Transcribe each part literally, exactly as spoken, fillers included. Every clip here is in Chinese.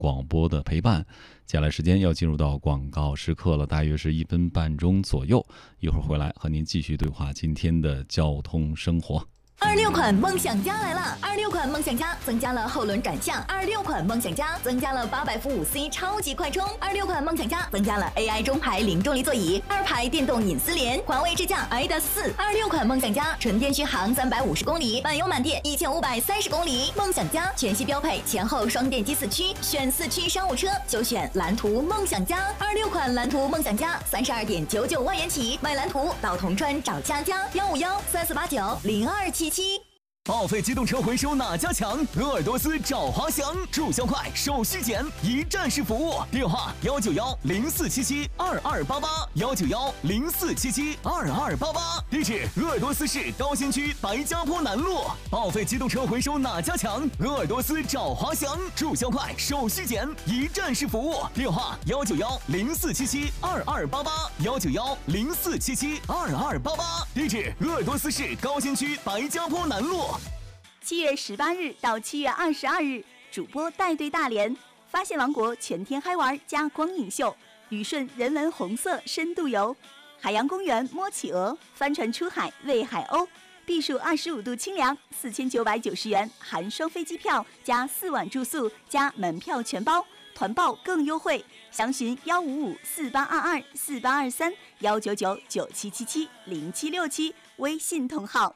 广播的陪伴。接下来时间要进入到广告时刻了，大约是一分半钟左右，一会儿回来和您继续对话今天的交通生活。 二六款梦想家来了！二六款梦想家增加了后轮转向，二六款梦想家增加了八百伏五 C 超级快充，二六款梦想家增加了 A I 中排零重力座椅，二排电动隐私联，环卫支架 I D A S 四。二六款梦想家纯电续航三百五十公里，满油满电一千五百三十公里。梦想家全系标配前后双电机四驱，选四驱商务车就选蓝图梦想家。二六款蓝图梦想家三十二点九九万元起，买蓝图到铜川找佳佳，幺五幺三四八九零二七七。 报废机动车回收哪家强？鄂尔多斯找华翔，注销快，手续简，一站式服务。电话：幺九幺零四七七二二八八，幺九幺零四七七二二八八。地址：鄂尔多斯市高新区白家坡南路。报废机动车回收哪家强？鄂尔多斯找华翔，注销快，手续简，一站式服务。电话：幺九幺零四七七二二八八，幺九幺零四七七二二八八。地址：鄂尔多斯市高新区白家坡南路。 七月十八日到七月二十二日，主播带队大连，发现王国全天嗨玩加光影秀，旅顺人文红色深度游，海洋公园摸企鹅，帆船出海喂海鸥，避暑二十五度清凉，四千九百九十元含双飞机票加四晚住宿加门票全包，团报更优惠，详询幺五五四八二二四八二三幺九九九七七七零七六七微信同号。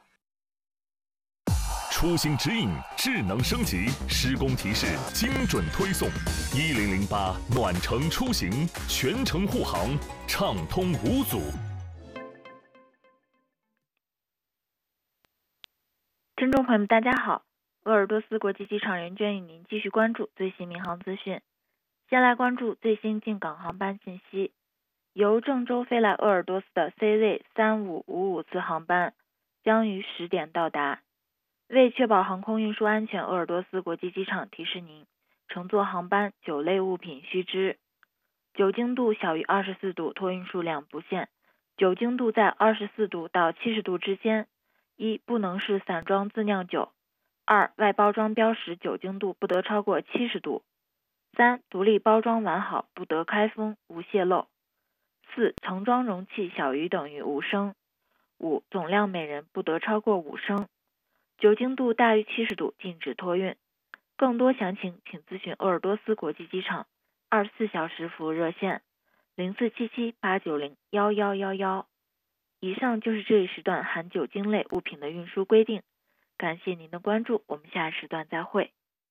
出行指引智能升级，施工提示精准推送，一零零八暖城出行，全程护航，畅通无阻。 听众朋友们，大家好，鄂尔多斯国际机场人娟与您继续关注最新民航资讯。先来关注最新进港航班信息。由郑州飞来鄂尔多斯的 C Z 三五五五次航班将于十点到达。为确保航空运输安全，鄂尔多斯国际机场提示您，乘坐航班酒类物品须知：酒精度小于二十四度，托运数量不限；酒精度在二十四度到七十度之间。一、不能是散装自酿酒；二、外包装标识酒精度不得超过七十度；三、独立包装完好，不得开封，无泄漏；四、盛装容器小于等于五升；五、总量每人不得超过五升。酒精度大于七十度，禁止托运。更多详情请咨询鄂尔多斯国际机场二十四小时服务热线零四七七八九零幺幺幺幺。以上就是这一时段含酒精类物品的运输规定。感谢您的关注，我们下时段再会。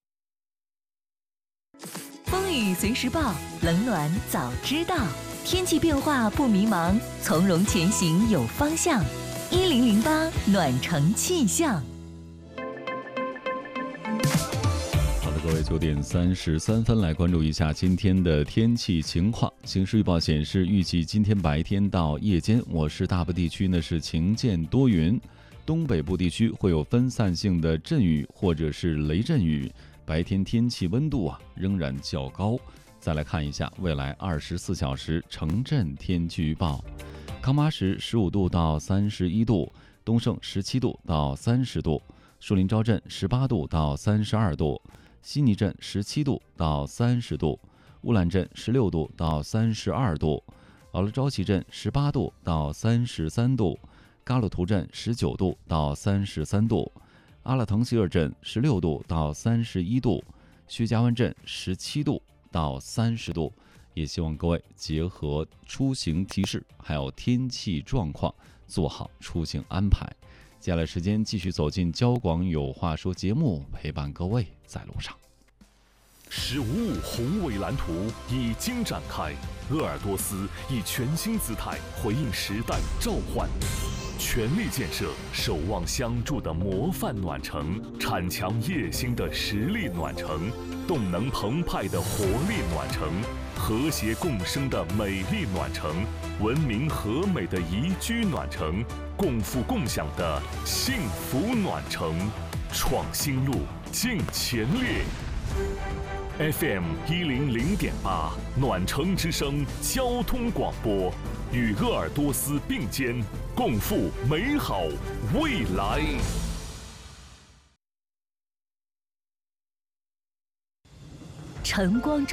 风雨随时报，冷暖早知道，天气变化不迷茫，从容前行有方向。一零零八暖城气象。 各位九点三十三分，来关注一下今天的天气情况。形势预报显示，预计今天白天到夜间，我市大部地区呢是晴间多云，东北部地区会有分散性的阵雨或者是雷阵雨。白天天气温度啊仍然较高。再来看一下未来二十四小时城镇天气预报：康巴什十五度到三十一度，东胜十七度到三十度，树林招镇十八度到三十二度。悉尼镇十七度到三十度，乌兰镇十六度到三十二度，奥勒昭旗镇十八度到三十三度，嘎鲁图镇十九度到三十三度，阿勒腾希尔镇十六度到三十一度，薛家湾镇十七度到三十度。也希望各位结合出行提示还有天气状况，做好出行安排。接下来时间继续走进交广有话说节目，陪伴各位在路上。 十五五宏伟蓝图已经展开，鄂尔多斯以全新姿态回应时代召唤，全力建设守望相助的模范暖城，铲强夜星的实力暖城，动能澎湃的活力暖城，和谐共生的美丽暖城，文明和美的宜居暖城，共富共享的幸福暖城。创新路，进前列。F M 一零零点八暖城之声交通广播，与鄂尔多斯并肩，共赴美好未来。 晨光中